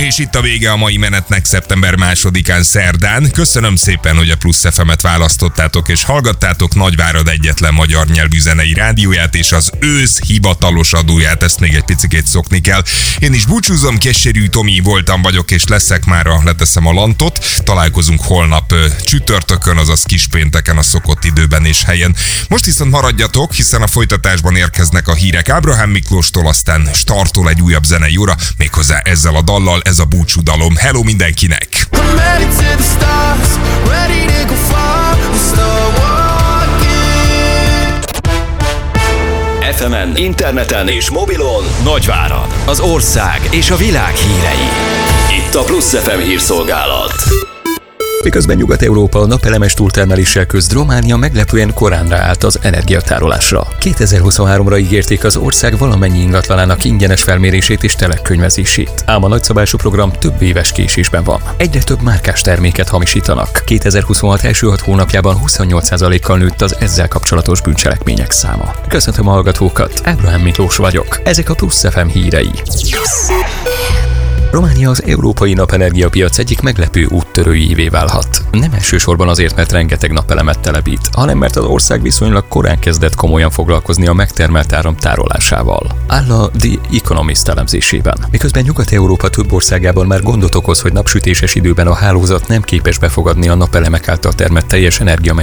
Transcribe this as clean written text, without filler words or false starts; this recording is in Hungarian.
És itt a vége a mai menetnek szeptember 2-án szerdán. Köszönöm szépen, hogy a Plusz FM-et választottátok és hallgattátok, Nagyvárad egyetlen magyar nyelvű zenei rádióját és az ősz hivatalos adóját, ezt még egy picikét szokni kell. Én is búcsúzom, Kesserű Tomi voltam vagyok, és leszek mára, leteszem a lantot. Találkozunk holnap csütörtökön, azaz kispénteken a szokott időben és helyen. Most viszont maradjatok, hiszen a folytatásban érkeznek a hírek Ábrahám Miklóstól, aztán startol egy újabb zenei óra, méghozzá ezzel a dallal, ez a búcsúdalom. Hello mindenkinek! FM-en, interneten és mobilon Nagyvárad, az ország és a világ hírei. Itt a Plusz FM hírszolgálat. Miközben Nyugat-Európa napelemes túltermeléssel küzd, Románia meglepően korán ráállt az energiatárolásra. 2023-ra ígérték az ország valamennyi ingatlanának ingyenes felmérését és telekönyvezését. Ám a nagyszabású program több éves késésben van. Egyre több márkás terméket hamisítanak. 2026 első 6 hónapjában 28%-kal nőtt az ezzel kapcsolatos bűncselekmények száma. Köszöntöm a hallgatókat, Ábrahám Miklós vagyok. Ezek a Plusz FM hírei. Románia az európai napenergiapiac egyik meglepő úttörőjévé válhat. Nem elsősorban azért, mert rengeteg napelemet telepít, hanem mert az ország viszonylag korán kezdett komolyan foglalkozni a megtermelt áram tárolásával. Áll a The Economist elemzésében. Miközben Nyugat-Európa több országában már gondot okoz, hogy napsütéses időben a hálózat nem képes befogadni a napelemek által termelt teljes energiamennyiség